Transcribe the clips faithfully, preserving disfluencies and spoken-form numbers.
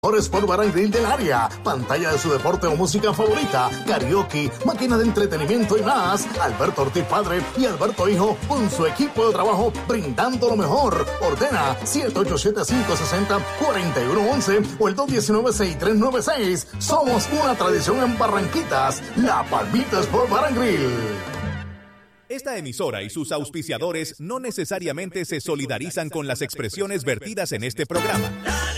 Sport Bar and Grill del área, pantalla de su deporte o música favorita, karaoke, máquina de entretenimiento y más. Alberto Ortiz padre y Alberto hijo con su equipo de trabajo brindando lo mejor. Ordena siete ocho siete, cinco seis cero, cuatro uno uno uno o el dos uno nueve, seis tres nueve seis. Somos una tradición en Barranquitas, La Palmita Sport Bar and Grill. Esta emisora y sus auspiciadores no necesariamente se solidarizan con las expresiones vertidas en este programa.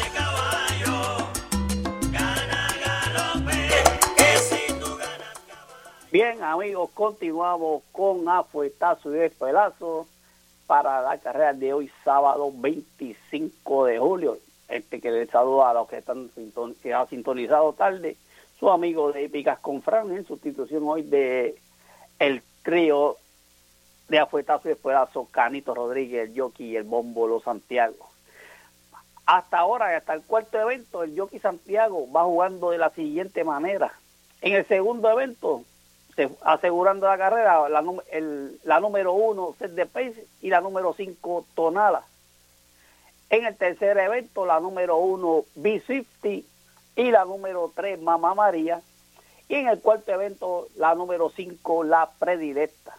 Bien, amigos, continuamos con Afuetazo y Despelazo para la carrera de hoy, sábado veinticinco de julio. Este que les saluda a los que están sinton- que han sintonizado tarde, su amigo de Hípicas con Fran, en sustitución hoy de el trío de Afuetazo y Despelazo, Canito Rodríguez, el Jockey y el Bómbolo Santiago. Hasta ahora, hasta el cuarto evento, el Jockey Santiago va jugando de la siguiente manera. En el segundo evento, asegurando la carrera, la, el, la número uno, Set de Pace, y la número cinco, Tonala. En el tercer evento, la número uno, B cincuenta, y la número tres, Mamá María. Y en el cuarto evento, la número cinco, La Predilecta.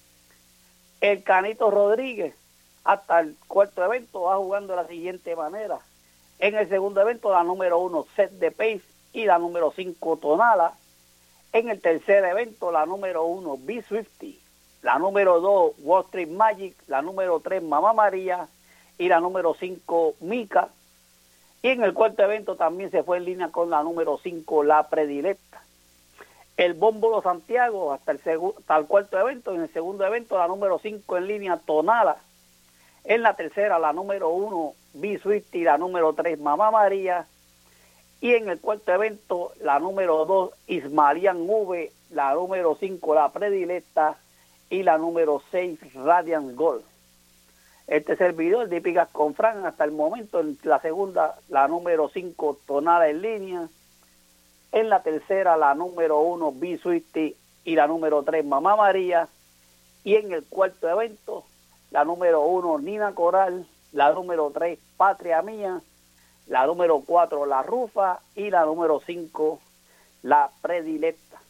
El Canito Rodríguez, hasta el cuarto evento, va jugando de la siguiente manera. En el segundo evento, la número uno, Set de Pace, y la número cinco, Tonala. En el tercer evento, la número uno, B cincuenta, la número dos, Wall Street Magic, la número tres, Mamá María, y la número cinco, Mica. Y en el cuarto evento también se fue en línea con la número cinco, La Predilecta. El Bómbolo Santiago hasta el, segu- hasta el cuarto evento. En el segundo evento, la número cinco en línea, Tonala. En la tercera, la número uno, B cincuenta, y la número tres, Mamá María. Y en el cuarto evento, la número dos, Ismarian V, la número cinco, La Predilecta, y la número seis, Radiant Gold. Este servidor de Hípicas con Fran, hasta el momento, en la segunda, la número cinco, Tonala en línea. En la tercera, la número uno, B cincuenta, y la número tres, Mamá María. Y en el cuarto evento, la número uno, Nina Coral, la número tres, Patria Mía, la número cuatro, La Rufa, y la número cinco, La Predilecta.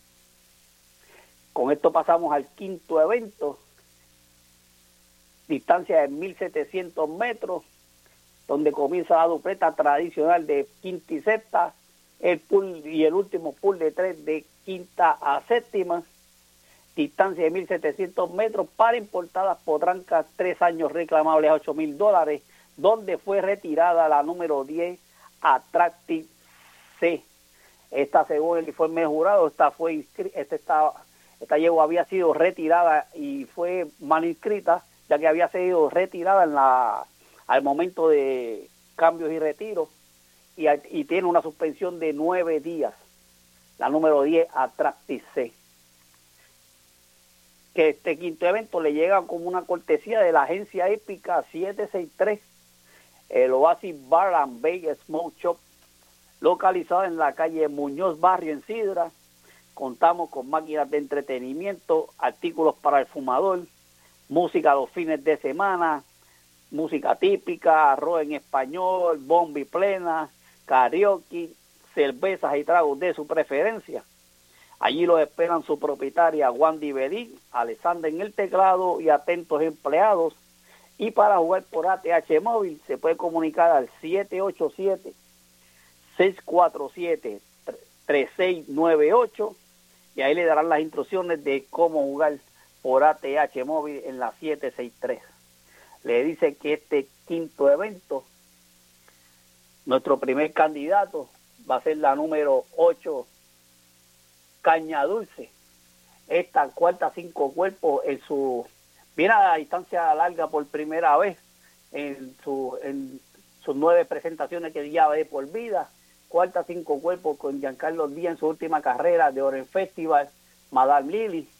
Con esto pasamos al quinto evento, distancia de mil setecientos metros, donde comienza la dupleta tradicional de quinta y sexta, el pool y el último pool de tres de quinta a séptima, distancia de mil setecientos metros, para importadas potrancas, tres años reclamables a ocho mil dólares, donde fue retirada la número diez, Attractive C. Esta, según el informe jurado, esta fue inscri- esta, esta, esta yegua había sido retirada y fue mal inscrita, ya que había sido retirada en la al momento de cambios y retiros, y, y tiene una suspensión de nueve días. La número diez, Attractive C. Que este quinto evento le llega como una cortesía de la agencia Hípica siete sesenta y tres, el Oasis Bar and Bay Smoke Shop, localizado en la calle Muñoz Barrio en Sidra. Contamos con máquinas de entretenimiento, artículos para el fumador, música los fines de semana, música típica, arroz en español, bombi plena, karaoke, cervezas y tragos de su preferencia. Allí los esperan su propietaria Wandy Bedín, Alexander en el teclado y atentos empleados. Y para jugar por A T H Móvil se puede comunicar al siete ocho siete, seis cuatro siete, tres seis nueve ocho, y ahí le darán las instrucciones de cómo jugar por A T H Móvil en la siete sesenta y tres. Le dice que este quinto evento, nuestro primer candidato va a ser la número ocho, Caña Dulce. Esta cuarta cinco cuerpos en su viene a la distancia larga por primera vez en, su, en sus nueve presentaciones que ya ve por vida. Cuarta cinco cuerpos con Giancarlo Díaz en su última carrera de Orange Festival, Madame Lily.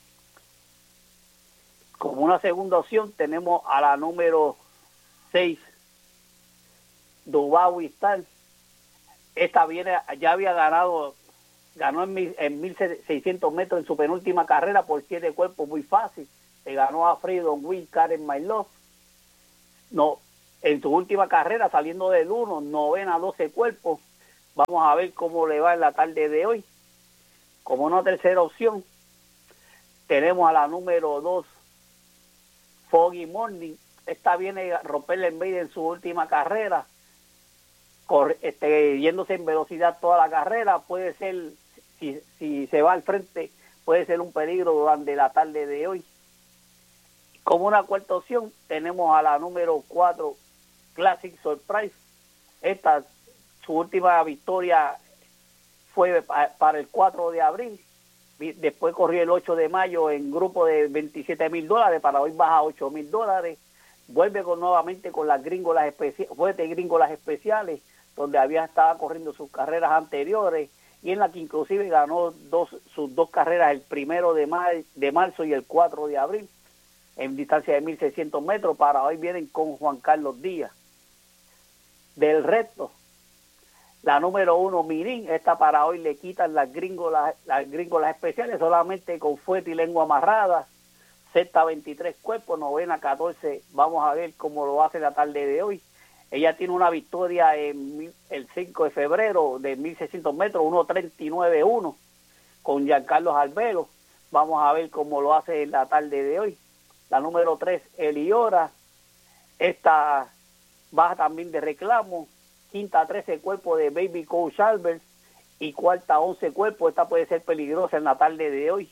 Como una segunda opción tenemos a la número seis, Dubai Star. Esta viene, ya había ganado, ganó en, mil, en mil seiscientos metros en su penúltima carrera por siete cuerpos, muy fácil. Se ganó a Freedom Will, Karen My Love. No, en su última carrera, saliendo del uno, novena, doce cuerpos, Vamos a ver cómo le va en la tarde de hoy. Como una tercera opción, tenemos a la número dos, Foggy Morning. Esta viene a romperle en medio en su última carrera, corre, este, yéndose en velocidad toda la carrera. Puede ser, si, si se va al frente, puede ser un peligro durante la tarde de hoy. Como una cuarta opción, tenemos a la número cuatro, Classic Surprise. Esta, su última victoria fue para el cuatro de abril. Después corrió el ocho de mayo en grupo de veintisiete mil dólares. Para hoy baja a ocho mil dólares. Vuelve con, nuevamente con las gringolas especiales, fuertes gringolas especiales, donde había estado corriendo sus carreras anteriores, y en la que inclusive ganó dos, sus dos carreras, el primero de, mar, de marzo y el cuatro de abril, en distancia de mil seiscientos metros. Para hoy vienen con Juan Carlos Díaz. Del resto, la número uno, Mirín, esta para hoy le quitan las gringolas, las gringolas especiales, solamente con fuerte y lengua amarrada. Sexta, veintitrés cuerpos, novena, catorce. Vamos a ver cómo lo hace la tarde de hoy. Ella tiene una victoria en el cinco de febrero de mil seiscientos metros, uno treinta y nueve uno, con Giancarlo Albelo. Vamos a ver cómo lo hace en la tarde de hoy. La número tres, Eliora. Esta baja también de reclamo. Quinta, trece cuerpos de Baby Coach Albert. Y cuarta, once cuerpos. Esta puede ser peligrosa en la tarde de hoy.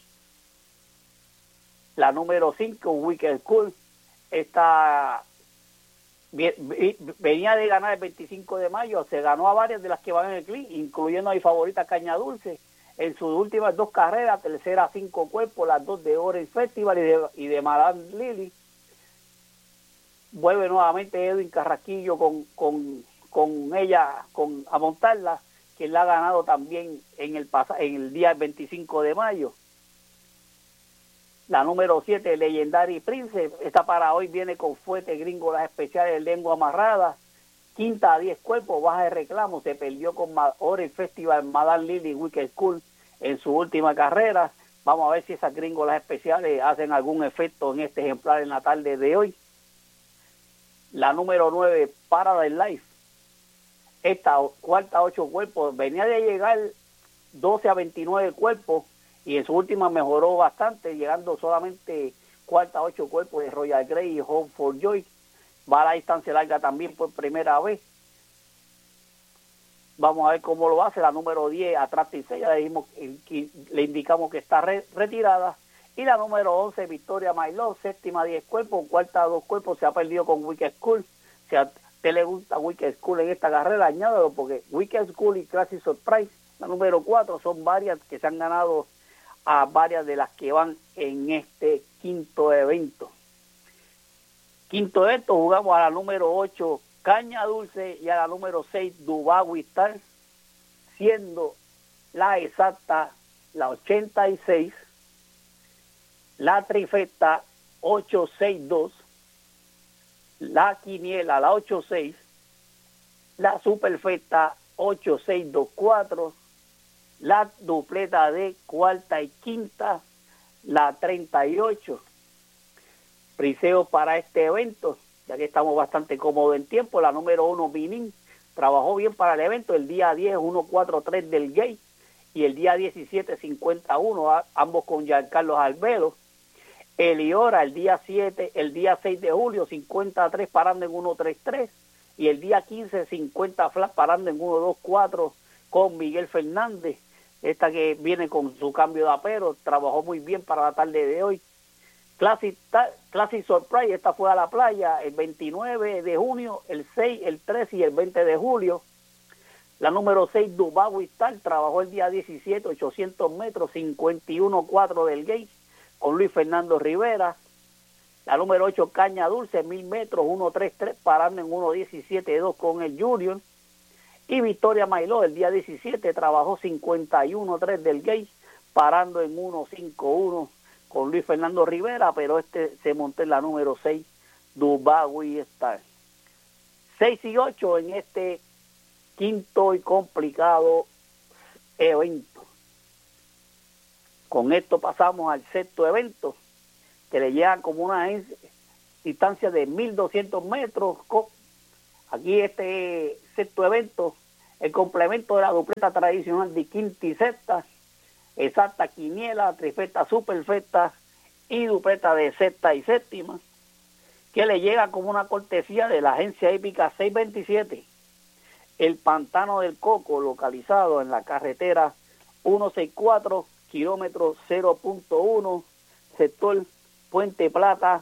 La número cinco, Wicked Cool. Esta venía de ganar el veinticinco de mayo. Se ganó a varias de las que van en el clip, incluyendo a mi favorita Caña Dulce. En sus últimas dos carreras, tercera, cinco cuerpos, las dos de Orange Festival y de, y de Madame Lily. Vuelve nuevamente Edwin Carrasquillo con, con, con ella con, a montarla, quien la ha ganado también en el, en el día veinticinco de mayo. La número siete, Legendary Prince. Esta para hoy viene con fuerte gringolas especiales, lengua amarrada. Quinta a diez cuerpos, baja de reclamo. Se perdió con Orange Festival, Madame Lily, Wicked School en su última carrera. Vamos a ver si esas gringolas especiales hacen algún efecto en este ejemplar en la tarde de hoy. La número nueve, Paradise Life. Esta cuarta, ocho cuerpos. Venía de llegar doce a veintinueve cuerpos y en su última mejoró bastante, llegando solamente cuarta, ocho cuerpos de Royal Grey y Home for Joy. Va a la distancia larga también por primera vez. Vamos a ver cómo lo hace. La número diez, Attractive seis, ya le, dijimos, le indicamos que está re, retirada. Y la número once, Victoria My Love, séptima, diez cuerpos, cuarta, dos cuerpos, se ha perdido con Wicked School. Si a usted le gusta Wicked School en esta carrera, añádalo, porque Wicked School y Classic Surprise, la número cuatro, son varias que se han ganado a varias de las que van en este quinto evento. Quinto evento, jugamos a la número ocho, Caña Dulce, y a la número seis, Dubai Star, siendo la exacta la ochenta y seis, la trifecta ochocientos sesenta y dos, la quiniela la ochenta y seis, la superfecta ochenta y seis veinticuatro, la dupleta de cuarta y quinta, la treinta y ocho. Priseo para este evento, ya que estamos bastante cómodos en tiempo. La número uno, Minin, trabajó bien para el evento. El día diez, uno cuarenta y tres del Gate, y el día diecisiete, cincuenta y uno, a, ambos con Giancarlo Albelo. Eliora, el día siete, el día seis de julio, cincuenta y tres, parando en uno treinta y tres, y el día quince, cincuenta flat, parando en uno veinticuatro con Miguel Fernández. Esta que viene con su cambio de apero, trabajó muy bien para la tarde de hoy. Classic, Classic Surprise, esta fue a la playa el veintinueve de junio, el seis, el trece y el veinte de julio. La número seis, Dubai Star, trabajó el día diecisiete, ochocientos metros, cincuenta y uno cuatro del Gate, con Luis Fernando Rivera. La número ocho, Caña Dulce, mil metros, uno treinta y tres, parando en uno diecisiete dos con el Junior. Y Victoria Mailó, el día diecisiete, trabajó cincuenta y uno tres del Gate, parando en uno cincuenta y uno con Luis Fernando Rivera, pero este se montó en la número seis, Dubai Star. seis y ocho en este quinto y complicado evento. Con esto pasamos al sexto evento, que le llegan como una distancia de mil doscientos metros. Aquí este sexto evento El complemento de la dupleta tradicional de quinta y sexta, exacta, quiniela, trifecta, superfecta y dupleta de sexta y séptima, que le llega como una cortesía de la agencia hípica seiscientos veintisiete. El Pantano del Coco, localizado en la carretera ciento sesenta y cuatro, kilómetro cero punto uno, sector Puente Plata,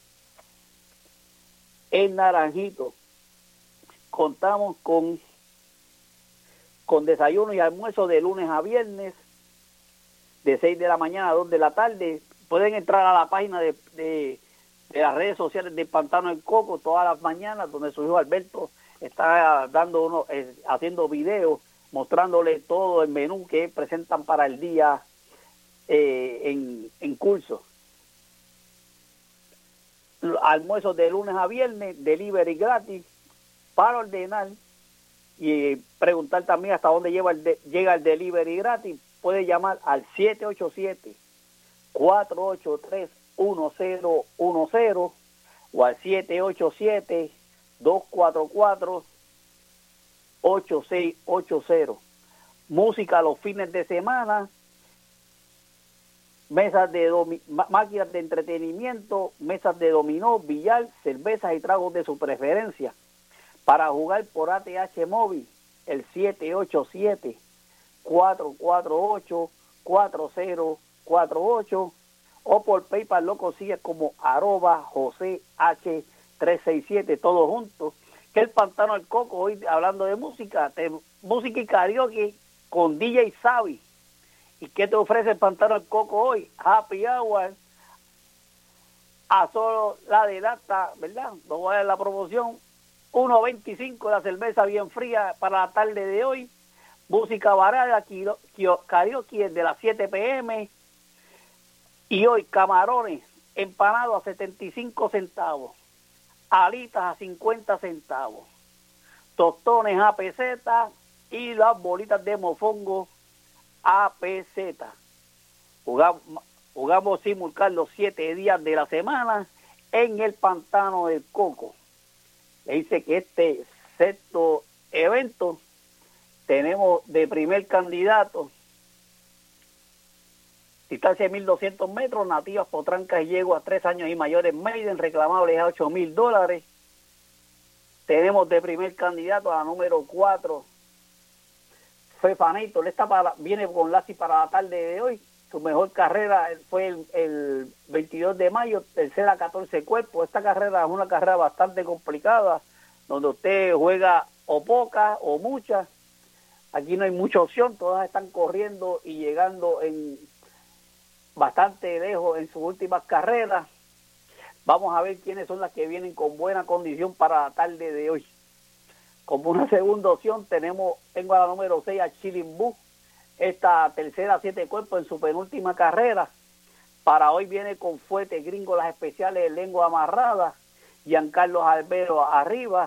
en Naranjito. Contamos con, con desayuno y almuerzo de lunes a viernes, de seis de la mañana a dos de la tarde. Pueden entrar a la página de, de, de las redes sociales del Pantano del Coco todas las mañanas, donde su hijo Alberto está dando uno, eh, haciendo videos, mostrándole todo el menú que presentan para el día eh, en, en curso. Almuerzos de lunes a viernes, delivery gratis. Para ordenar y preguntar también hasta dónde lleva el de, llega el delivery gratis, puede llamar al siete ocho siete, cuatro ocho tres, uno cero uno cero o al siete ocho siete, dos cuatro cuatro, ocho seis ocho cero. Música los fines de semana, mesas de domi- máquinas de entretenimiento, mesas de dominó, billar, cervezas y tragos de su preferencia. Para jugar por A T H móvil, el siete ocho siete, cuatro cuatro ocho, cuatro cero cuatro ocho o por PayPal lo consigues como arroba José H trescientos sesenta y siete, todos juntos. Que el Pantano del Coco, hoy hablando de música, de música y karaoke con D J Savi. ¿Y qué te ofrece el Pantano del Coco hoy? Happy Hour, a solo la de lata, ¿verdad? No voy a dar la promoción. uno veinticinco la cerveza bien fría para la tarde de hoy. Música barata, karaoke de las siete pe eme. Y hoy camarones empanados a setenta y cinco centavos. Alitas a cincuenta centavos. Tostones a peseta y las bolitas de mofongo a peseta. Jugamos, jugamos simulcán los siete días de la semana en el Pantano del Coco. Le dice que este sexto evento tenemos de primer candidato distancia de mil doscientos metros, nativas, potrancas y yeguas tres años y mayores, Maiden, reclamables a ocho mil dólares. Tenemos de primer candidato a la número cuatro, Fefanito, esta para, viene con Lassi para la tarde de hoy. Su mejor carrera fue el, el veintidós de mayo, tercera catorce cuerpos. Esta carrera es una carrera bastante complicada, donde usted juega o pocas o muchas. Aquí no hay mucha opción, todas están corriendo y llegando en bastante lejos en sus últimas carreras. Vamos a ver quiénes son las que vienen con buena condición para la tarde de hoy. Como una segunda opción tenemos, tengo a la número seis a Chilimbú, esta tercera siete cuerpos en su penúltima carrera. Para hoy viene con fuerte gringo las especiales de lengua amarrada, Giancarlo Albero arriba.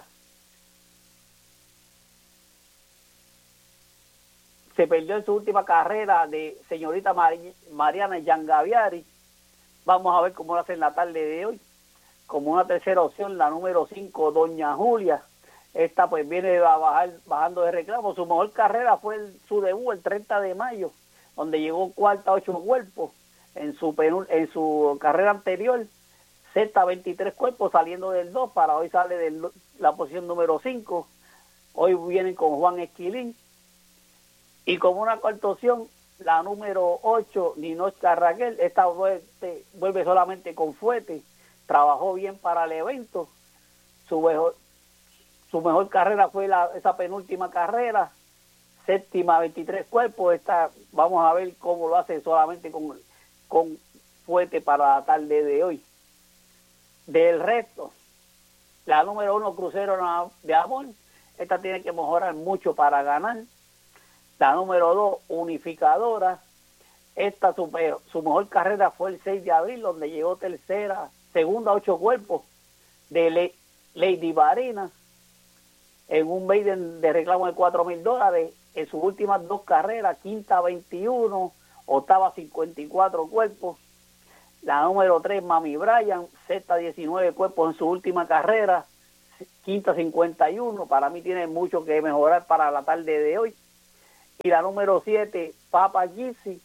Se perdió en su última carrera de señorita Mari, Mariana Yangaviari. Vamos a ver cómo lo hace en la tarde de hoy. Como una tercera opción, la número cinco, Doña Julia. Esta pues viene a bajar, bajando de reclamo. Su mejor carrera fue el, su debut el treinta de mayo, donde llegó cuarta ocho cuerpos. En su penul, en su carrera anterior, sexta veintitrés cuerpos, saliendo del dos, para hoy sale de la posición número cinco. Hoy vienen con Juan Esquilín. Y como una cuarta opción, la número ocho, Ninochka Raquel. Esta vuelve, vuelve solamente con fuerte. Trabajó bien para el evento. Su mejor, su mejor carrera fue la, esa penúltima carrera. Séptima, veintitrés cuerpos. Esta, vamos a ver cómo lo hace solamente con, con fuerte para la tarde de hoy. Del resto, la número uno, Crucero de Amor. Esta tiene que mejorar mucho para ganar. La número dos, Unificadora. Esta su, su mejor carrera fue el seis de abril, donde llegó tercera, segunda, ocho cuerpos de Le, Lady Varina en un Maiden de reclamo de cuatro mil dólares. En sus últimas dos carreras, quinta veintiuno, octava cincuenta y cuatro cuerpos. La número tres, Mami Bryan, sexta diecinueve cuerpos en su última carrera, Quinta cincuenta y uno, para mí tiene mucho que mejorar para la tarde de hoy. Y la número siete, Papa Gypsy,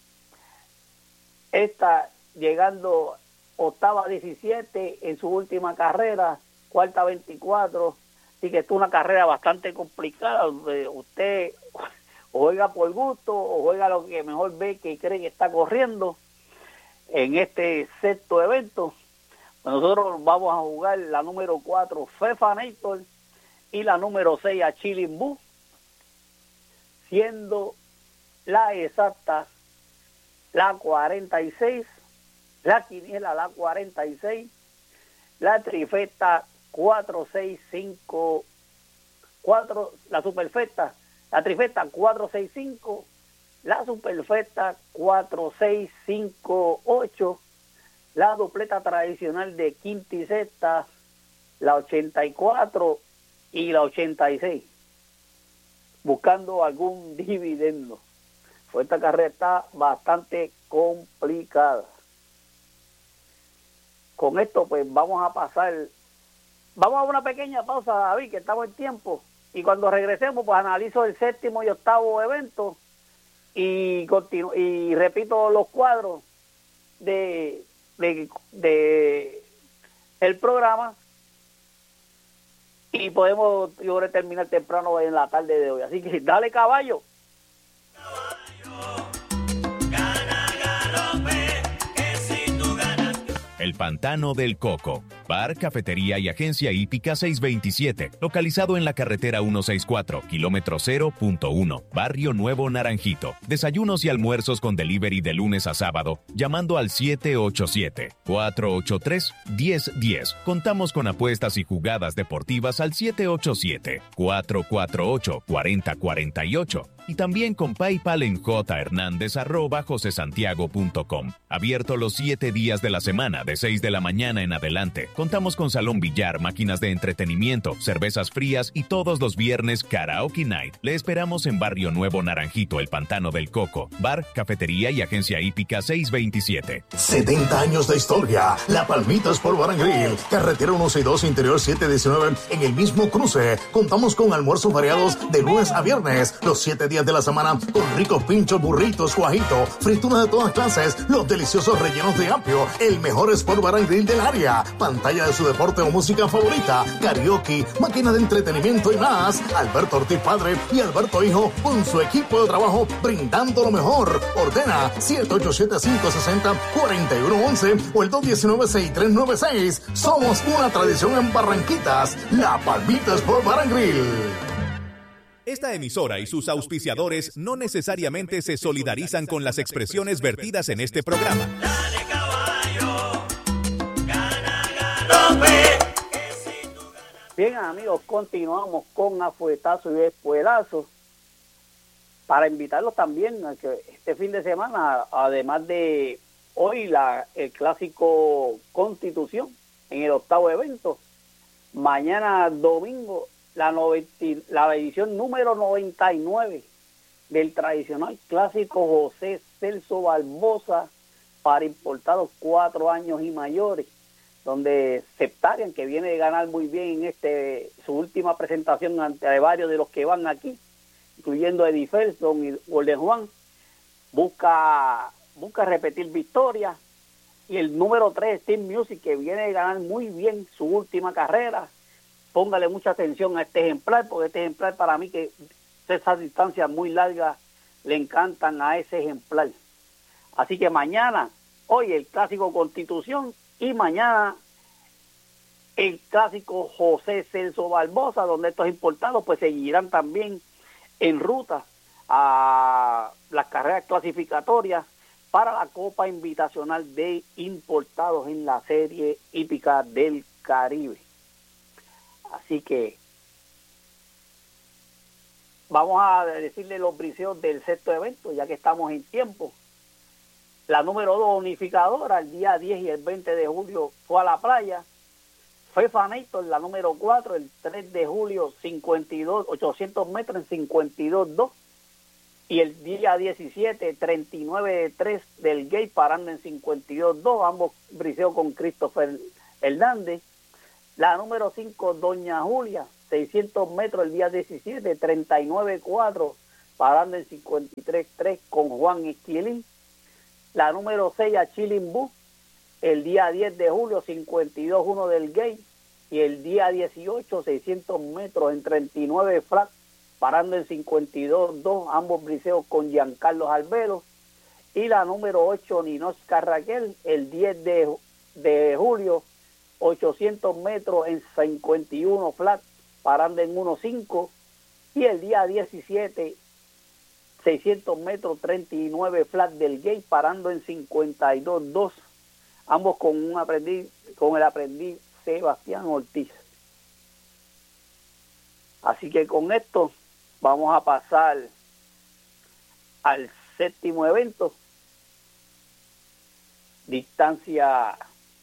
está llegando octava diecisiete en su última carrera, cuarta veinticuatro, así que es una carrera bastante complicada. Usted o juega por gusto o juega lo que mejor ve que cree que está corriendo en este sexto evento. Nosotros vamos a jugar la número cuatro, Fefanator, y la número seis, a Chilimbú, siendo la exacta la cuarenta y seis, la quiniela la cuarenta y seis, la trifecta cuatro seis cinco, cuatro, la superfecta, la trifecta cuatro seis cinco, la superfecta cuatro seis cinco ocho, la dupleta tradicional de quinta y sexta, la ochenta y cuatro y la ochenta y seis, buscando algún dividendo. Pues esta carrera está bastante complicada. Con esto pues vamos a pasar, vamos a una pequeña pausa, David, que estamos en tiempo, y cuando regresemos pues analizo el séptimo y octavo evento y continu y repito los cuadros de De, de el programa, y podemos yo creo, terminar temprano en la tarde de hoy. Así que dale, caballo. El Pantano del Coco. Bar, cafetería y agencia hípica seiscientos veintisiete, localizado en la carretera ciento sesenta y cuatro, kilómetro cero punto uno, Barrio Nuevo Naranjito. Desayunos y almuerzos con delivery de lunes a sábado, llamando al siete ocho siete, cuatro ocho tres, uno cero uno cero. Contamos con apuestas y jugadas deportivas al siete ocho siete, cuatro cuatro ocho, cuatro cero cuatro ocho. Y también con PayPal en jhernandez arroba josesantiago punto com. Abierto los siete días de la semana, de seis de la mañana en adelante. Contamos con salón billar, máquinas de entretenimiento, cervezas frías y todos los viernes karaoke night. Le esperamos en Barrio Nuevo Naranjito, El Pantano del Coco. Bar, cafetería y agencia hípica seiscientos veintisiete. setenta años de historia. La Palmita Sport Bar and Grill. Carretera ciento sesenta y dos, Interior setecientos diecinueve. En el mismo cruce. Contamos con almuerzos variados de lunes a viernes. Los siete días de la semana, con ricos pinchos, burritos, guajito, frituras de todas clases, los deliciosos rellenos de apio, el mejor Sport Bar and Grill del área, pantalla de su deporte o música favorita, karaoke, máquina de entretenimiento y más. Alberto Ortiz Padre y Alberto Hijo con su equipo de trabajo brindando lo mejor. Ordena siete ocho siete, cinco seis cero, cuatro uno uno uno o el dos uno nueve, seis tres nueve seis. Somos una tradición en Barranquitas, la Palmita Sport Bar and Grill. Esta emisora y sus auspiciadores no necesariamente se solidarizan con las expresiones vertidas en este programa. Dale, caballo, gana, galope. Bien, amigos, continuamos con afuetazo y espuelazo, para invitarlos también a que este fin de semana, además de hoy la el clásico Constitución en el octavo evento, mañana domingo la, noventa, la edición número noventa y nueve del tradicional clásico José Celso Barbosa para importados cuatro años y mayores, donde Septarian, que viene de ganar muy bien en este su última presentación ante varios de los que van aquí, incluyendo Eddie Felson y Golden Juan, busca busca repetir victoria. Y el número tres, Team Music, que viene de ganar muy bien su última carrera. Póngale mucha atención a este ejemplar, porque este ejemplar, para mí, que esas distancias muy largas le encantan a ese ejemplar. Así que mañana, hoy el clásico Constitución, y mañana el clásico José Celso Barbosa, donde estos importados pues seguirán también en ruta a las carreras clasificatorias para la Copa Invitacional de Importados en la Serie Hípica del Caribe. Así que vamos a decirle los briseos del sexto evento, ya que estamos en tiempo. La número dos, unificadora, el día diez y el veinte de julio fue a la playa. Fefanator, la número cuatro, el tres de julio, cincuenta y dos, ochocientos metros en cincuenta y dos dos. Y el día diecisiete, treinta y nueve de tres del Gate, parando en cincuenta y dos dos, ambos briseos con Christopher Hernández. La número cinco, Doña Julia, seiscientos metros el día diecisiete, treinta y nueve cuatro, parando en cincuenta y tres tres con Juan Esquilín. La número seis, a Chilimbú, el día diez de julio, cincuenta y dos uno del Gate. Y el día dieciocho, seiscientos metros en treinta y nueve flat, parando en cincuenta y dos dos, ambos briseos con Giancarlo Albelo. Y la número ocho, Ninosca Raquel, el diez de julio, ochocientos metros en cincuenta y uno flat, parando en uno cinco. Y el día diecisiete, seiscientos metros, treinta y nueve flat del Gate, parando en cincuenta y dos dos, ambos con un aprendiz, con el aprendiz Sebastián Ortiz. Así que con esto vamos a pasar al séptimo evento, distancia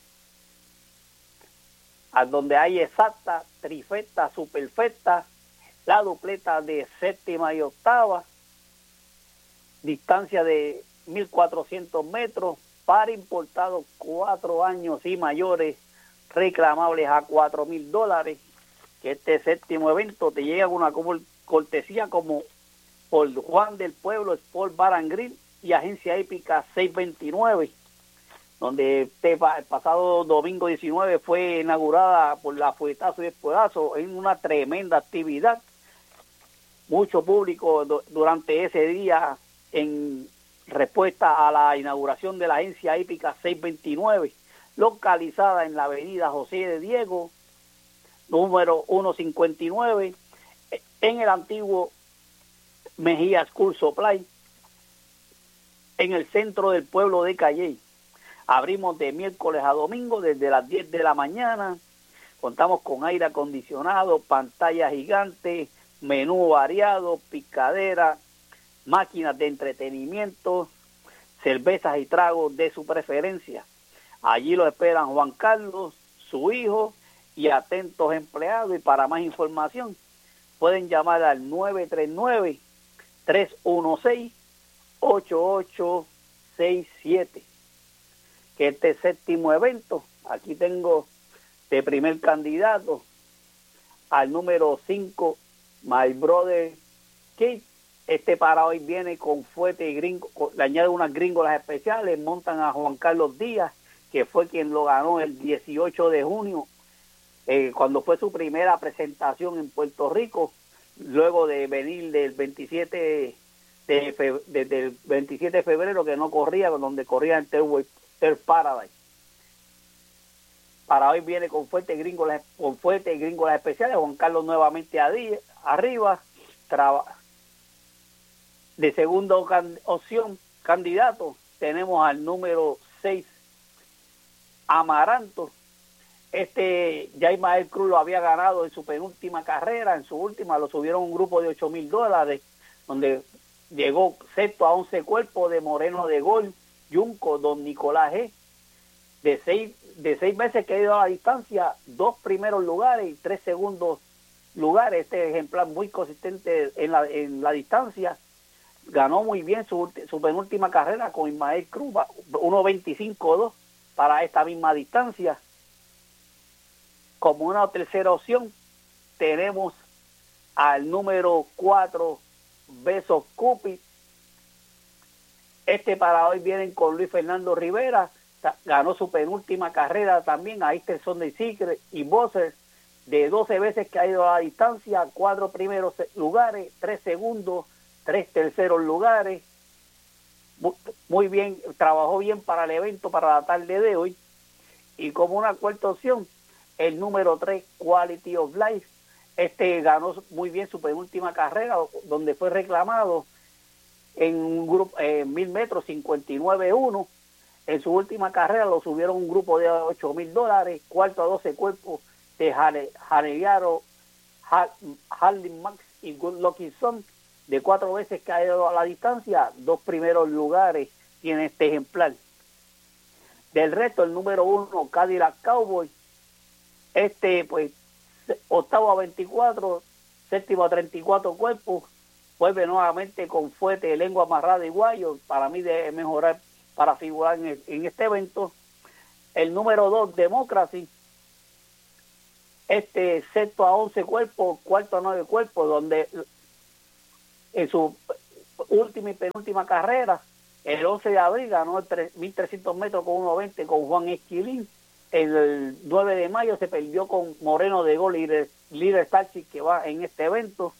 a donde hay exacta, trifecta, superfecta, la dupleta de séptima y octava, distancia de mil cuatrocientos metros, par importado cuatro años y mayores, reclamables a cuatro mil dólares, que este séptimo evento te llega con una cortesía como por Juan del Pueblo, Sport Bar and Grill y Agencia Hípica seiscientos veintinueve, donde este el pasado domingo diecinueve fue inaugurada por la Fuetazo y Espuelazo en una tremenda actividad. Mucho público do, durante ese día en respuesta a la inauguración de la Agencia Hípica seiscientos veintinueve, localizada en la avenida José de Diego, número ciento cincuenta y nueve, en el antiguo Mejía School Supply, en el centro del pueblo de Calley. Abrimos de miércoles a domingo desde las diez de la mañana. Contamos con aire acondicionado, pantalla gigante, menú variado, picadera, máquinas de entretenimiento, cervezas y tragos de su preferencia. Allí lo esperan Juan Carlos, su hijo y atentos empleados. Y para más información pueden llamar al nueve tres nueve, tres uno seis, ocho ocho seis siete. Que este séptimo evento, aquí tengo de primer candidato al número cinco, My Brother Kid. Este para hoy viene con fuete y gringo, le añade unas gringolas especiales, montan a Juan Carlos Díaz, que fue quien lo ganó el dieciocho de junio, eh, cuando fue su primera presentación en Puerto Rico, luego de venir del veintisiete de febrero, desde el veintisiete de febrero que no corría, donde corría en Ter Paradise. Para hoy viene con fuerte gringolas, con fuerte gringolas especiales. Juan Carlos nuevamente adi, arriba, traba, de segunda can, opción candidato tenemos al número seis, Amaranto. Este Jaimael Cruz lo había ganado en su penúltima carrera, en su última lo subieron un grupo de ocho mil dólares, donde llegó sexto a once cuerpos de Moreno de Gol, Junco, Don Nicolás G. De seis, de seis veces que ha ido a la distancia, dos primeros lugares y tres segundos lugares. Este ejemplar muy consistente en la, en la distancia. Ganó muy bien su, su penúltima carrera con Ismael Cruz, uno veinticinco dos para esta misma distancia. Como una tercera opción, tenemos al número cuatro, Besos Cupid. Este para hoy vienen con Luis Fernando Rivera, ganó su penúltima carrera también a Eastern Sunday Secret y Bosser, de doce veces que ha ido a la distancia, cuatro primeros lugares, tres segundos, tres terceros lugares. Muy bien, trabajó bien para el evento, para la tarde de hoy. Y como una cuarta opción, el número tres, Quality of Life. Este ganó muy bien su penúltima carrera, donde fue reclamado en un grupo, eh, mil metros, cincuenta y nueve uno. En su última carrera lo subieron un grupo de ocho mil dólares, cuarto a doce cuerpos de Janellaro, Harley Max y Good Lucky Son, de cuatro veces que ha ido a la distancia, dos primeros lugares tiene este ejemplar. Del resto, el número uno, Cadillac Cowboy, este pues octavo a veinticuatro, séptimo a treinta y cuatro cuerpos, vuelve nuevamente con fuete, lengua amarrada y guayo, para mí debe mejorar para figurar en, el, en este evento. El número dos, Democracy, este sexto a once cuerpos, cuarto a nueve cuerpos, donde en su última y penúltima carrera, el once de abril ganó mil trescientos metros con uno veinte con Juan Esquilín. El nueve de mayo se perdió con Moreno de Gol, líder, líder taxi que va en este evento,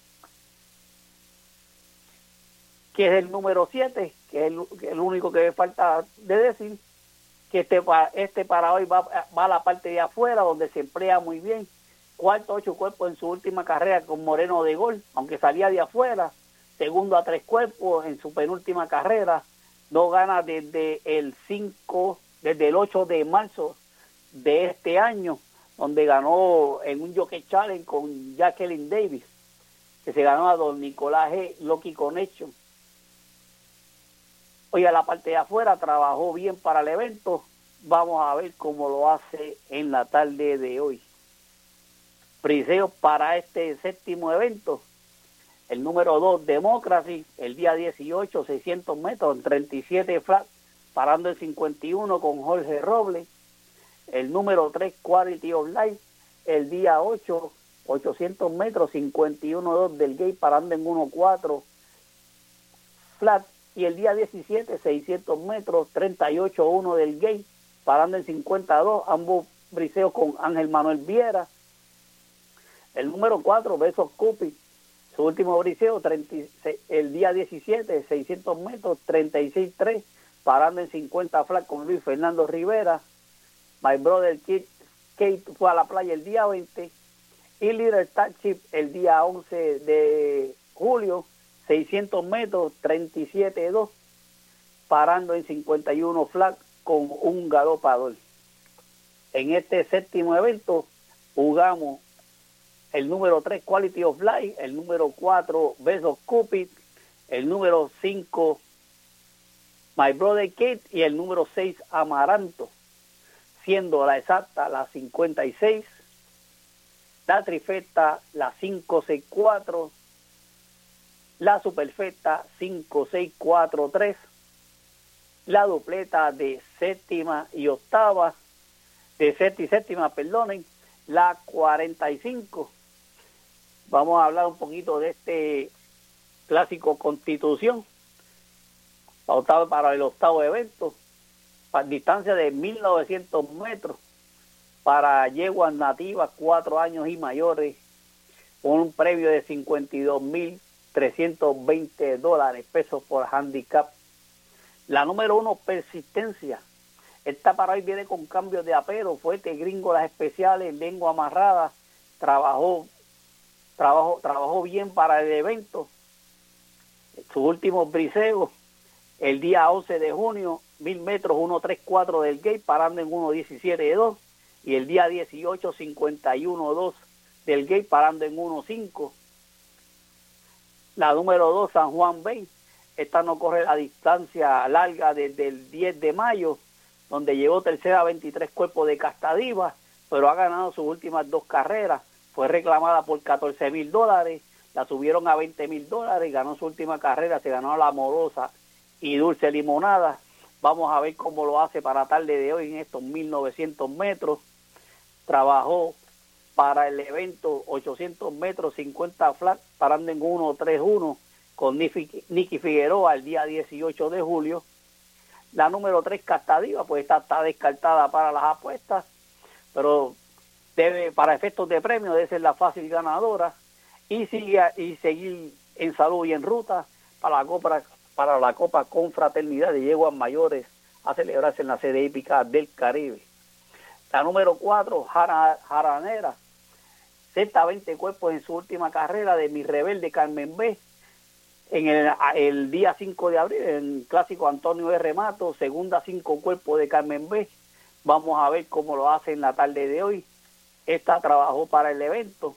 que es el número siete, que es el, que es el único que falta de decir, que este, este para hoy va, va a la parte de afuera, donde se emplea muy bien. Cuarto, ocho cuerpos en su última carrera con Moreno de Gol, aunque salía de afuera. Segundo a tres cuerpos en su penúltima carrera. No gana desde el cinco, desde el ocho de marzo de este año, donde ganó en un Jockey Challenge con Jacqueline Davis, que se ganó a don Nicolás G. Lucky Connection. Hoy a la parte de afuera trabajó bien para el evento. Vamos a ver cómo lo hace en la tarde de hoy. Briseo para este séptimo evento. El número dos, Democracy, el día dieciocho, seiscientos metros, en treinta y siete flat, parando en cincuenta y uno con Jorge Robles. El número tres, Quality of Life, el día ocho, ochocientos metros, cincuenta y uno dos del gate, parando en uno cuatro flat. Y el día diecisiete, seiscientos metros, treinta y ocho uno del gate, parando en cincuenta y dos, ambos briseos con Ángel Manuel Viera. El número cuatro, Besos Cupi, su último briseo, treinta, el día diecisiete, seiscientos metros, treinta y seis tres, parando en cincuenta flat con Luis Fernando Rivera. My Brother Kid Kate fue a la playa el día veinte. Y Líder Starship el día once de julio, seiscientos metros, treinta y siete dos, parando en cincuenta y uno flat con un galopador. En este séptimo evento jugamos el número tres, Quality of Life, el número cuatro, Best of Cupid, el número cinco, My Brother Kid, y el número seis, Amaranto, siendo la exacta la cincuenta y seis, la trifecta la cinco seis cuatro, la superfecta cinco seis cuatro tres, la dupleta de séptima y octava, de sexta y séptima, perdonen, la cuarenta y cinco. Vamos a hablar un poquito de este clásico Constitución, pautado para el octavo evento, para distancia de mil novecientos metros, para yeguas nativas cuatro años y mayores, con un premio de cincuenta y dos mil trescientos veinte dólares, pesos por handicap. La número uno, Persistencia. Esta para hoy viene con cambios de apero, fuerte, gringolas especiales, lengua amarrada, trabajó, trabajó, trabajó bien para el evento. Sus últimos briseos, el día once de junio, mil metros, uno treinta y cuatro del gate, parando en uno diecisiete dos, y el día dieciocho, cincuenta y uno dos del gate, parando en uno cinco. La número dos, San Juan Bay, esta no corre la distancia larga desde el diez de mayo, donde llegó tercera a veintitrés cuerpos de Castadiva, pero ha ganado sus últimas dos carreras. Fue reclamada por catorce mil dólares, la subieron a veinte mil dólares, ganó su última carrera, se ganó la Amorosa y Dulce Limonada. Vamos a ver cómo lo hace para tarde de hoy en estos mil novecientos metros. Trabajó para el evento ochocientos metros, cincuenta flat, parando en uno treinta y uno con Nicky Figueroa el día dieciocho de julio. La número tres, Castadiva, pues esta está descartada para las apuestas, pero debe, para efectos de premio, debe ser la fácil ganadora, y sigue y seguir en salud y en ruta para la Copa, para la Copa Confraternidad de Yeguas Mayores a celebrarse en la sede hípica del Caribe. La número cuatro, Jara, Jaranera, sexta veinte cuerpos en su última carrera de Mi Rebelde Carmen B. En el, el día cinco de abril, en el clásico Antonio R. Mato, segunda cinco cuerpos de Carmen B. Vamos a ver cómo lo hace en la tarde de hoy. Esta trabajó para el evento.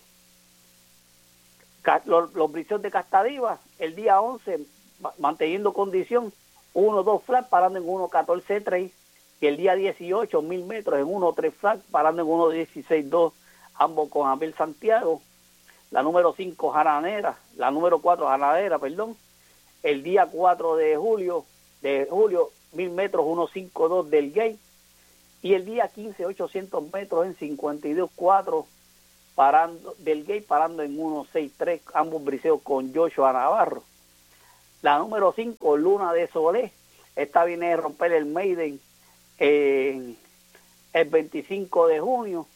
Los, los briseos de Castadiva, el día once, manteniendo condición, uno dos flat, parando en uno catorce tres, y el día dieciocho, mil metros, en uno tres flat, parando en uno dieciséis dos, ambos con Abel Santiago. La número cinco, Jaranera, la número cuatro, Jaranera, perdón, el día cuatro de julio, de julio, mil metros, uno cinco dos del gate, y el día quince, ochocientos metros en cincuenta y dos cuatro, parando del Gate parando en uno seis tres, ambos briseos con Joshua Navarro. La número cinco, Luna de Solé, esta viene a romper el Maiden eh, el veinticinco de junio.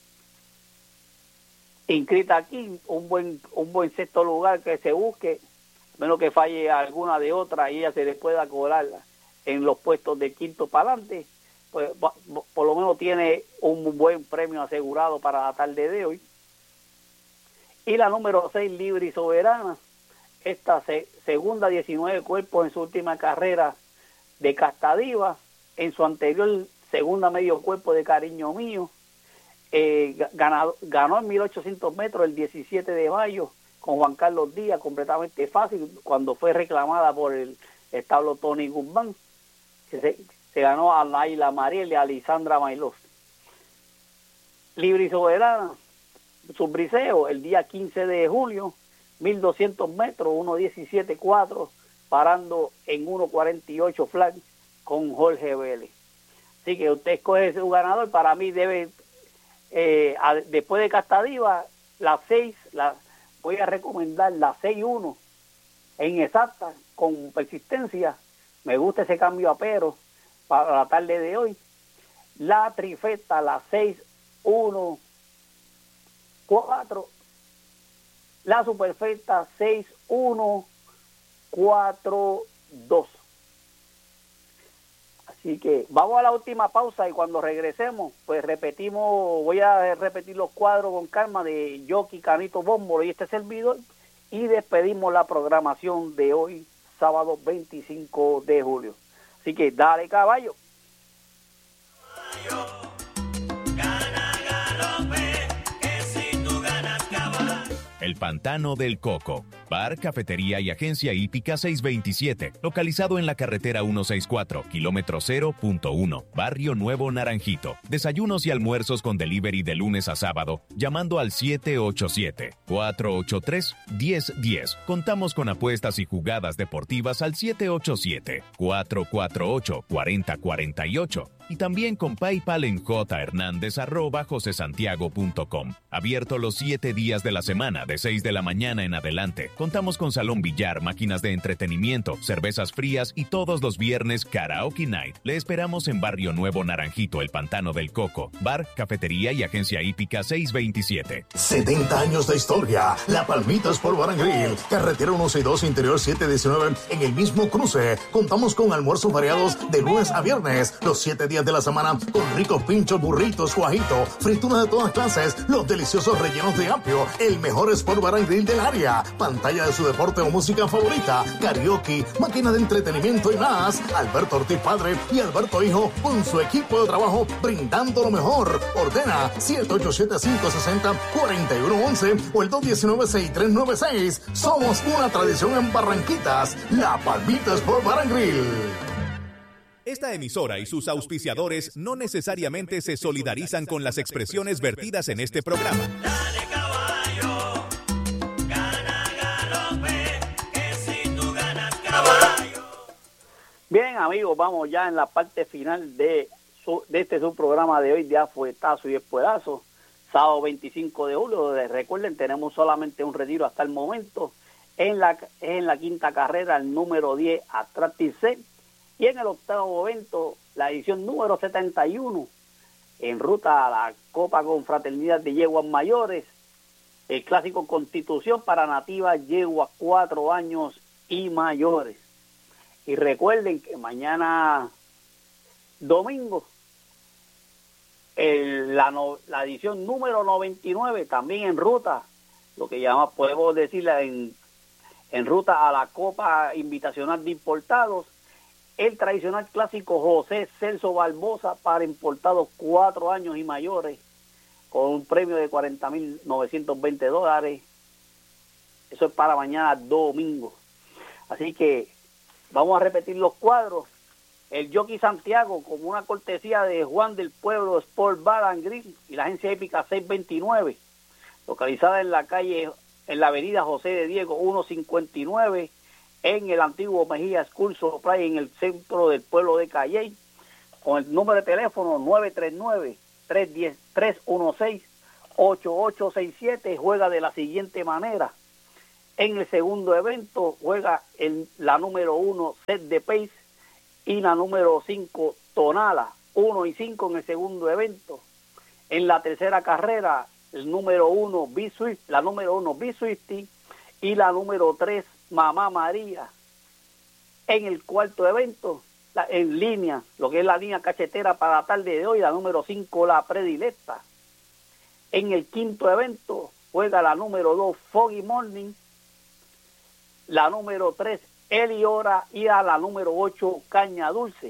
Inscrita aquí, un buen un buen sexto lugar que se busque, a menos que falle alguna de otras y ella se le pueda cobrar en los puestos de quinto para adelante, pues por lo menos tiene un buen premio asegurado para la tarde de hoy. Y la número seis, Libre y Soberana, esta se, segunda diecinueve cuerpos en su última carrera de Castadiva, en su anterior segunda medio cuerpo de Cariño Mío, eh, ganado, ganó en mil ochocientos metros el diecisiete de mayo con Juan Carlos Díaz, completamente fácil, cuando fue reclamada por el establo Tony Guzmán, que se, se ganó a Naila Mariel y a Lisandra Mailós. Libre y Soberana, su briseo el día quince de julio, mil doscientos metros, uno diecisiete cuatro, parando en uno cuarenta y ocho flag con Jorge Vélez. Así que usted escoge su ganador. Para mí debe, eh, a, después de Castadiva, la seis, la, voy a recomendar la seis uno en exacta, con persistencia. Me gusta ese cambio a pero para la tarde de hoy. La trifeta, la seis uno cuatro, la superfecta seis uno cuatro dos. Así que vamos a la última pausa y cuando regresemos, pues repetimos, voy a repetir los cuadros con calma de Jockey Canito Bómbolo y este servidor, y despedimos la programación de hoy, sábado veinticinco de julio. Así que dale, caballo. El Pantano del Coco, bar, cafetería y agencia hípica seiscientos veintisiete, localizado en la carretera ciento sesenta y cuatro, kilómetro cero punto uno, Barrio Nuevo Naranjito. Desayunos y almuerzos con delivery de lunes a sábado, llamando al siete ocho siete, cuatro ocho tres, uno cero uno cero. Contamos con apuestas y jugadas deportivas al siete ocho siete, cuatro cuatro ocho, cuatro cero cuatro ocho. Y también con PayPal en jhernandez arroba josesantiago punto com. Abierto los siete días de la semana, de seis de la mañana en adelante. Contamos con salón billar, máquinas de entretenimiento, cervezas frías y todos los viernes Karaoke Night. Le esperamos en Barrio Nuevo Naranjito, El Pantano del Coco. Bar, cafetería y agencia hípica seiscientos veintisiete. setenta años de historia. La Palmita Sport Bar and Grill. Carretera ciento sesenta y dos, Interior setecientos diecinueve. En el mismo cruce. Contamos con almuerzos variados de lunes a viernes. Los siete días de la semana con ricos pinchos, burritos, cuajito, frituras de todas clases, los deliciosos rellenos de apio, el mejor Sport Bar and Grill del área, pantalla de su deporte o música favorita, karaoke, máquina de entretenimiento y más. Alberto Ortiz Padre y Alberto Hijo con su equipo de trabajo brindando lo mejor. Ordena siete ocho siete, cinco seis cero, cuatro uno uno uno o el dos uno nueve, seis tres nueve seis. Somos una tradición en Barranquitas, La Palmita Sport Bar and Grill. Esta emisora y sus auspiciadores no necesariamente se solidarizan con las expresiones vertidas en este programa. Dale, caballo, gana galope, que si tú ganas caballo. Bien, amigos, vamos ya en la parte final de, su, de este subprograma de hoy de Afuetazo y Espuelazo, sábado veinticinco de julio. Recuerden, tenemos solamente un retiro hasta el momento en la, en la quinta carrera, el número diez, Attractive Set. Y en el octavo evento, la edición número setenta y uno, en ruta a la Copa Confraternidad de Yeguas Mayores, el clásico Constitución para nativas yeguas cuatro años y mayores. Y recuerden que mañana domingo, el, la, no, la edición número noventa y nueve, también en ruta, lo que llama, podemos decir, en, en ruta a la Copa Invitacional de Importados, el tradicional clásico José Celso Barbosa para importados cuatro años y mayores, con un premio de cuarenta mil novecientos veinte dólares. Eso es para mañana domingo. Así que vamos a repetir los cuadros. El Jockey Santiago, como una cortesía de Juan del Pueblo Sport Bar and Grill y la agencia hípica seiscientos veintinueve, localizada en la calle, en la avenida José de Diego ciento cincuenta y nueve, en el antiguo Mejía School Supply, en el centro del pueblo de Calley, con el número de teléfono nueve tres nueve, tres uno cero, tres uno seis ocho ocho seis siete juega de la siguiente manera. En el segundo evento juega el, la número uno, Set de Pace, y la número cinco, Tonala, uno y cinco en el segundo evento. En la tercera carrera, el número uno, B-Swift, la número uno, B-Swifty, y la número tres, Mamá María. En el cuarto evento, la, en línea, lo que es la línea cachetera para la tarde de hoy, la número cinco, La Predilecta. En el quinto evento, juega la número dos, Foggy Morning, la número tres, Eliora, y a la número ocho, Caña Dulce.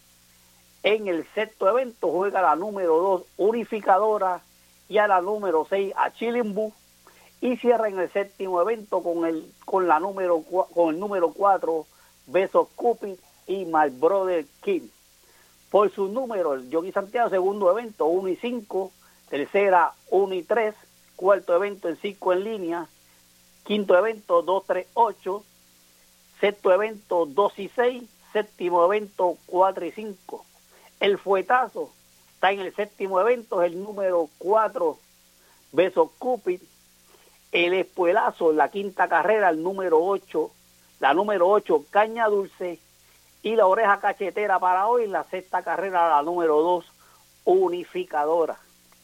En el sexto evento juega la número dos, Unificadora, y a la número seis, Achilimbu, y cierra en el séptimo evento con el con la número con el número cuatro, Besos Cupid y My Brother Kid. Por sus números, el Jockey Santiago, segundo evento, uno y cinco, tercera, uno y tres, cuarto evento en cinco en línea, quinto evento, dos, tres, ocho, sexto evento, dos y seis, séptimo evento, cuatro y cinco. El fuetazo está en el séptimo evento, es el número cuatro, Besos Cupid. El espuelazo en la quinta carrera, el número ocho, la número ocho, Caña Dulce. Y la oreja cachetera para hoy, la sexta carrera, la número dos, Unificadora.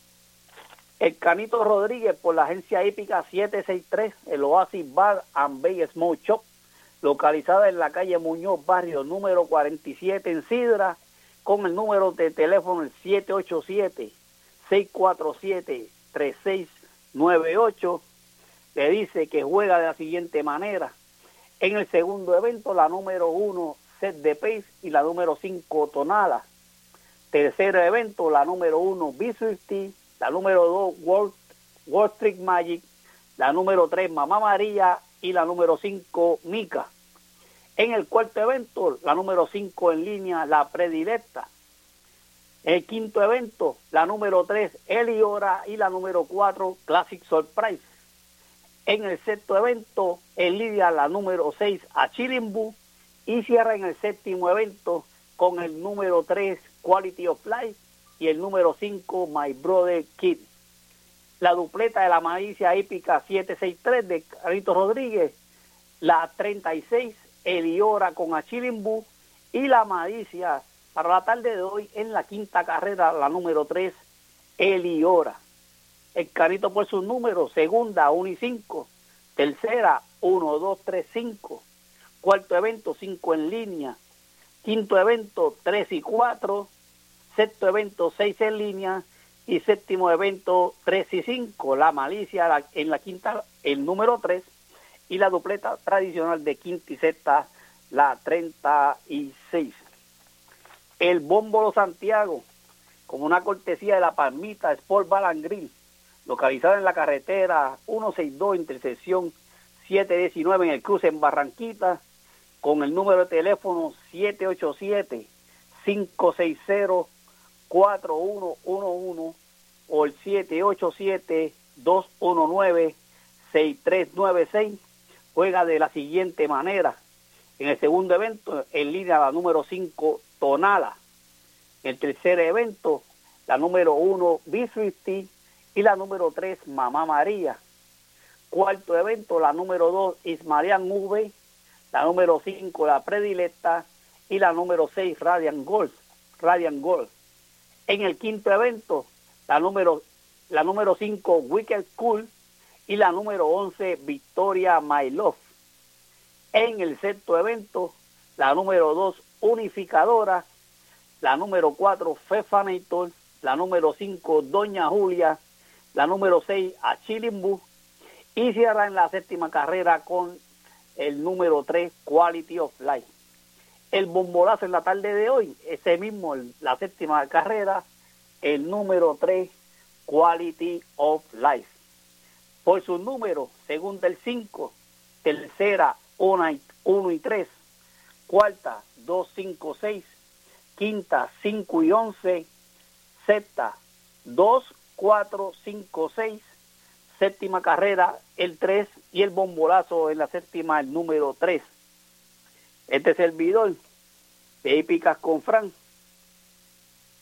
El Canito Rodríguez por la agencia hípica siete seis tres, el Oasis Bar and Bay Smoke Shop, localizada en la calle Muñoz, barrio número cuarenta y siete en Sidra, con el número de teléfono el siete ocho siete, seis cuatro siete, tres seis nueve ocho. Le dice que juega de la siguiente manera. En el segundo evento, la número uno, Set de Pace, y la número cinco, Tonala. Tercer evento, la número uno, B-Swifty, la número dos, Wall, Wall Street Magic, la número tres, Mamá María, y la número cinco, Mica. En el cuarto evento, la número cinco en línea, La Predilecta. El quinto evento, la número tres, Eliora, y la número cuatro, Classic Surprise. En el sexto evento, en línea, la número seis, Achilimbu, y cierra en el séptimo evento con el número tres, Quality of Life, y el número cinco, My Brother Kid. La dupleta de la malicia hípica siete seis tres de Canito Rodríguez, la treinta y seis, Eliora con Achilimbu, y la malicia para la tarde de hoy en la quinta carrera, la número tres, Eliora. El Canito por sus números, segunda, uno y cinco, tercera, uno, dos, tres, cinco, cuarto evento, cinco en línea, quinto evento, tres y cuatro, sexto evento, seis en línea, y séptimo evento, tres y cinco, la malicia la, en la quinta, el número tres, y la dupleta tradicional de quinta y sexta, la treinta y seis. El Bómbolo Santiago, como una cortesía de la Palmita Sport Bar and Grill, localizada en la carretera ciento sesenta y dos, intersección setecientos diecinueve en el cruce en Barranquita, con el número de teléfono siete ocho siete, cinco seis cero, cuatro uno uno uno o el siete ocho siete, dos uno nueve, seis tres nueve seis. Juega de la siguiente manera. En el segundo evento, en línea la número cinco, Tonala. En el tercer evento, la número uno, B-Swifty, y la número tres, Mamá María. Cuarto evento, la número dos, Ismarian V, la número cinco, La Predilecta, y la número seis, Radiant Gold. Radiant Gold. En el quinto evento, la número la número cinco, Wicked Cool, y la número once, Victoria My Love. En el sexto evento, la número dos, Unificadora, la número cuatro, Fefanator, la número cinco, Doña Julia, la número seis, Achilimbu, y cierra en la séptima carrera con el número tres, Quality of Life. El bombolazo en la tarde de hoy, ese mismo, la séptima carrera, el número tres, Quality of Life. Por sus números, segunda el cinco, tercera uno y tres, cuarta dos, cinco, seis, quinta cinco y once, sexta dos, cuatro, cinco, seis, séptima carrera el tres, y el bombolazo en la séptima el número tres. Este servidor de Hípicas con Fran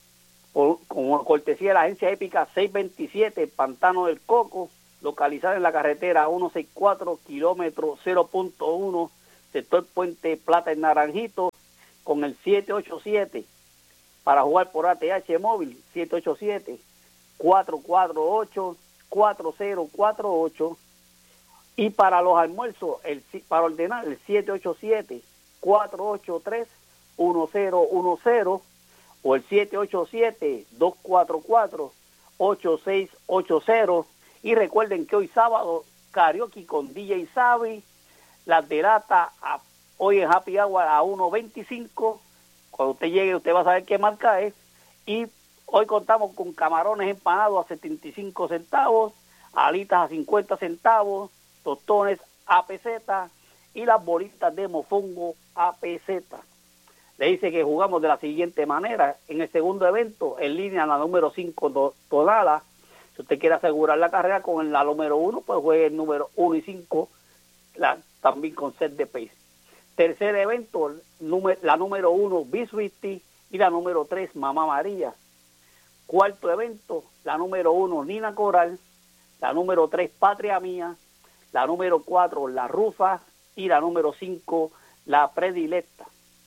por, como cortesía de la agencia Épica seiscientos veintisiete, Pantano del Coco, localizada en la carretera ciento sesenta y cuatro, kilómetro cero punto uno, sector Puente Plata en Naranjito, con el siete ocho siete para jugar por A T H móvil, siete ocho siete, cuatro cuatro ocho, cuatro cero cuatro ocho, y para los almuerzos, el, para ordenar, el siete ocho siete, cuatro ocho tres, uno cero uno cero o el siete ocho siete, dos cuatro cuatro, ocho seis ocho cero. Y recuerden que hoy sábado, karaoke con D J Sabi, las de lata a, hoy en Happy Hour a uno veinticinco. Cuando usted llegue, usted va a saber qué marca es. Y hoy contamos con camarones empanados a setenta y cinco centavos, alitas a cincuenta centavos, tostones a peseta y las bolitas de mofongo a peseta. Le dice que jugamos de la siguiente manera. En el segundo evento, en línea la número cinco, Tonala. Si usted quiere asegurar la carrera con la número uno, pues juegue el número uno y cinco, la, también con set de pace. Tercer evento, la número uno, Biswisti, y la número tres, Mamá María. Cuarto evento, la número uno, Nina Coral, la número tres, Patria Mía, la número cuatro, La Rufa, y la número cinco, La Predilecta.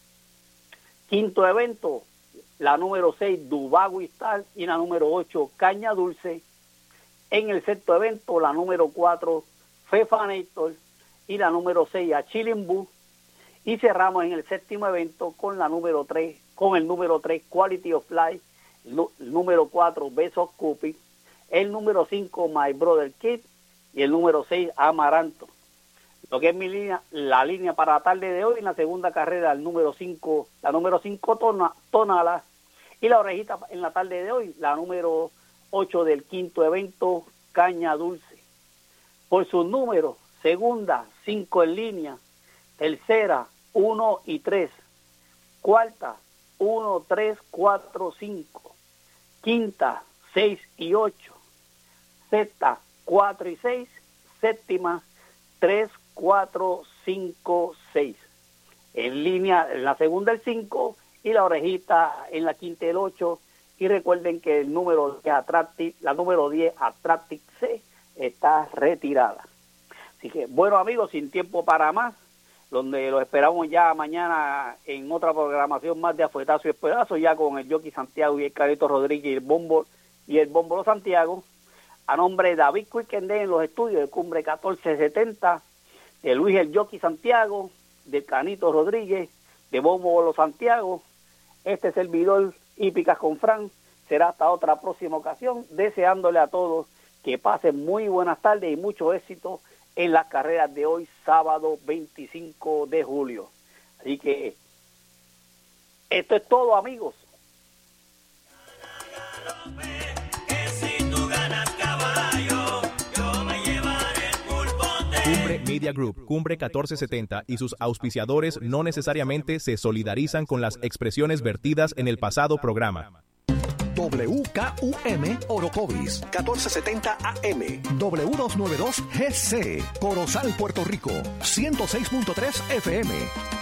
Quinto evento, la número seis, Dubago Star, y la número ocho, Caña Dulce. En el sexto evento, la número cuatro, Fefanator, y la número seis, Achilimbú. Y cerramos en el séptimo evento con la número tres, con el número tres, Quality of Life, el número cuatro, Besos Cupid, el número cinco, My Brother Kid, y el número seis, Amaranto. Lo que es mi línea, la línea para la tarde de hoy, en la segunda carrera, el número cinco, la número cinco, tona, Tonala, y la orejita en la tarde de hoy, la número ocho del quinto evento, Caña Dulce. Por sus números, segunda, cinco en línea, tercera, uno y tres, cuarta, uno, tres, cuatro, cinco, quinta, seis y ocho, sexta, cuatro y seis, séptima, tres, cuatro, cinco, seis. En línea, en la segunda el cinco y la orejita en la quinta el ocho. Y recuerden que el número diez, Attractive, la número diez, Attractive C, está retirada. Así que, bueno amigos, sin tiempo para más, donde los esperamos ya mañana en otra programación más de Afuetazo y Esperazo, ya con el Jockey Santiago y el Carito Rodríguez y el Bombo y el Bombolo Santiago, a nombre de David Quickendé en los estudios de Cumbre catorce setenta, de Luis el Jockey Santiago, de Canito Rodríguez, de Bombolo Santiago, este servidor Hípicas con Fran. Será hasta otra próxima ocasión, deseándole a todos que pasen muy buenas tardes y mucho éxito en las carreras de hoy, sábado veinticinco de julio. Así que esto es todo, amigos. Que si tú ganas caballo, yo me llevaré el pulpote. Cumbre Media Group, Cumbre catorce setenta y sus auspiciadores no necesariamente se solidarizan con las expresiones vertidas en el pasado programa. W K U M Orocovis, catorce setenta A M, W doscientos noventa y dos G C, Corozal, Puerto Rico, ciento seis punto tres F M.